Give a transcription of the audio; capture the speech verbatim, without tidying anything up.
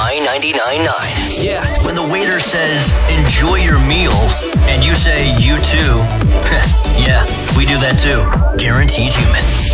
My ninety-nine point nine. Yeah. When the waiter says, enjoy your meal, and you say, you too. Yeah, we do that too. Guaranteed Human.